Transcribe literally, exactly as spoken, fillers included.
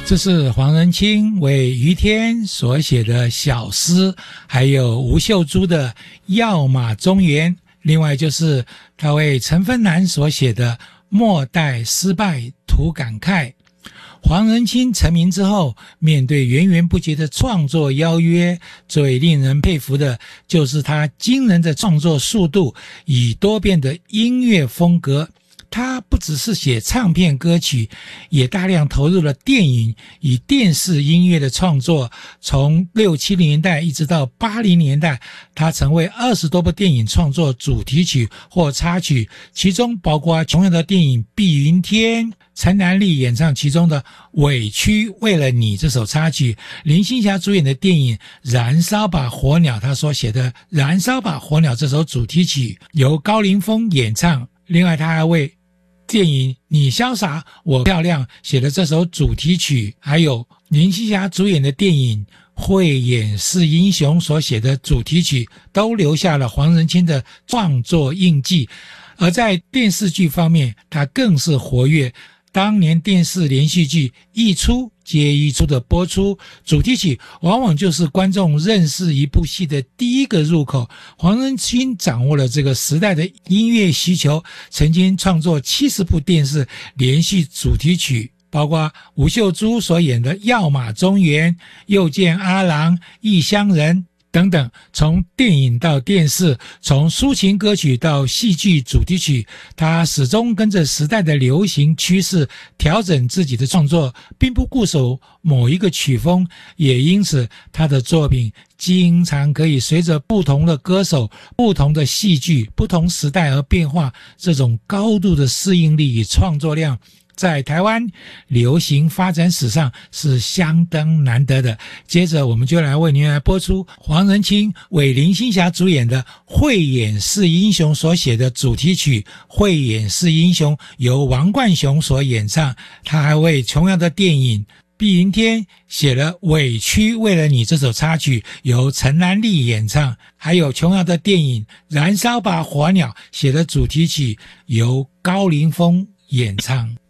这是黄仁清为于天所写的小诗，还有吴秀珠的《药马中原》，另外就是他为陈芬兰所写的《莫待失败徒感慨》。黄仁清成名之后，面对源源不绝的创作邀约，最令人佩服的就是他惊人的创作速度与多变的音乐风格。他不只是写唱片歌曲，也大量投入了电影与电视音乐的创作。从六七零年代一直到八零年代，他曾为二十多部电影创作主题曲或插曲，其中包括同样的电影《碧云天》，陈南丽演唱其中的《委屈为了你》这首插曲，林青霞主演的电影《燃烧吧火鸟》，他所写的《燃烧吧火鸟》这首主题曲由高凌风演唱。另外他还为电影《你潇洒我漂亮》写的这首主题曲，还有林青霞主演的电影《慧眼识英雄》所写的主题曲，都留下了黄仁清的创作印记。而在电视剧方面，他更是活跃。当年电视连续剧一出接一出的播出，主题曲往往就是观众认识一部戏的第一个入口。黄仁清掌握了这个时代的音乐需求，曾经创作七十部电视连续主题曲，包括吴秀珠所演的《药马中原》、《又见阿郎》、《异乡人》等等。从电影到电视，从抒情歌曲到戏剧主题曲，他始终跟着时代的流行趋势调整自己的创作，并不固守某一个曲风，也因此他的作品经常可以随着不同的歌手、不同的戏剧、不同时代而变化。这种高度的适应力与创作量在台湾流行发展史上是相当难得的。接着我们就来为您来播出黄仁清为林青霞主演的《慧眼识英雄》所写的主题曲《慧眼识英雄》，由王冠雄所演唱。他还为同样的电影《碧云天》写了《委屈为了你》这首插曲，由陈南丽演唱。还有同样的电影《燃烧吧火鸟》写的主题曲，由高凌风演唱。